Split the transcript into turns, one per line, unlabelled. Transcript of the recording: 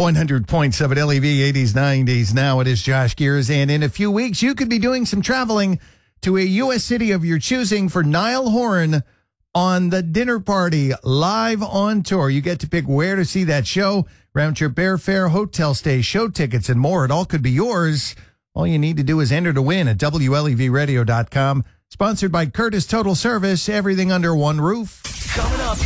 100.7 LEV, 80s, 90s. Now it is Josh Gears, and in a few weeks, you could be doing some traveling to a U.S. city of your choosing for Niall Horan on The Dinner Party, live on tour. You get to pick where to see that show, round trip airfare, hotel stay, show tickets, and more. It all could be yours. All you need to do is enter to win at WLEVradio.com. Sponsored by Curtis Total Service, everything under one roof.
Coming up.